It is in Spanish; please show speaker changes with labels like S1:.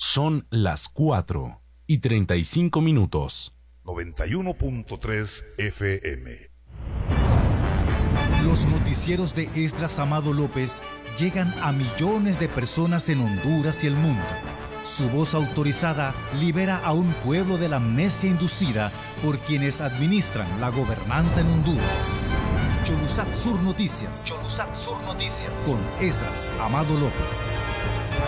S1: Son las 4:35.
S2: 91.3 FM.
S3: Los noticieros de Esdras Amado López llegan a millones de personas en Honduras y el mundo. Su voz autorizada libera a un pueblo de la amnesia inducida por quienes administran la gobernanza en Honduras. Cholusac Sur Noticias. Con Esdras Amado López.